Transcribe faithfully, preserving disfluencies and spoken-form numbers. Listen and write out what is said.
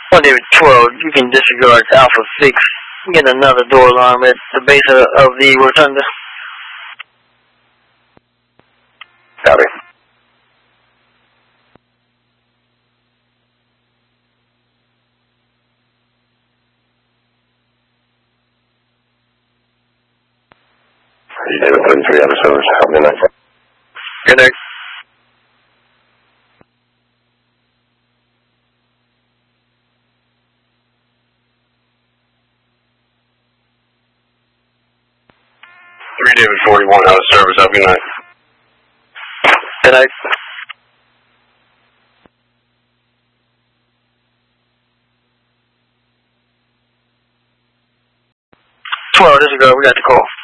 one David twelve, you can disregard Alpha six. Get another door alarm at the base of, of the rotunda. Copy. David thirty-three, out of service. Have a good night. Good night. three David forty-one, out of service. Have a good night. Good night. twelve, disregard, we got the call.